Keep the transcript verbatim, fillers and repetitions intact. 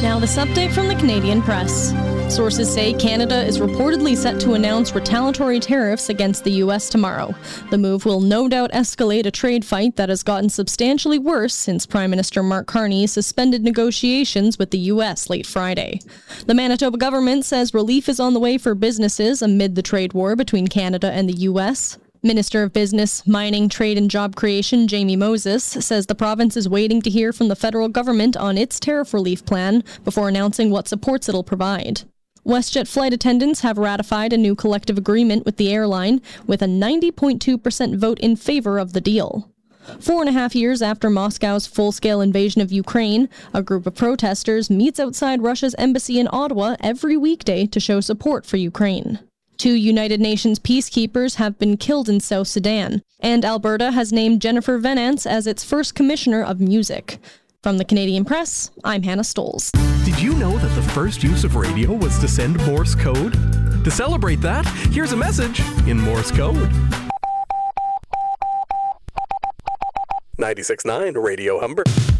Now, this update from the Canadian Press. Sources say Canada is reportedly set to announce retaliatory tariffs against the U S tomorrow. The move will no doubt escalate a trade fight that has gotten substantially worse since Prime Minister Mark Carney suspended negotiations with the U S late Friday. The Manitoba government says relief is on the way for businesses amid the trade war between Canada and the U S. Minister of Business, Mining, Trade and Job Creation Jamie Moses says the province is waiting to hear from the federal government on its tariff relief plan before announcing what supports it'll provide. WestJet flight attendants have ratified a new collective agreement with the airline with a ninety point two percent vote in favor of the deal. Four and a half years after Moscow's full-scale invasion of Ukraine, a group of protesters meets outside Russia's embassy in Ottawa every weekday to show support for Ukraine. Two United Nations peacekeepers have been killed in South Sudan, and Alberta has named Jennifer Venance as its first commissioner of music. From the Canadian Press, I'm Hannah Stoles. Did you know that the first use of radio was to send Morse code? To celebrate that, here's a message in Morse code. ninety-six point nine Radio Humber.